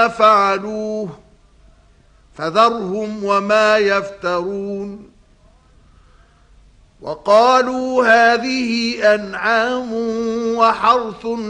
فعلوه فذرهم وما يفترون وقالوا هذه أنعام وحرث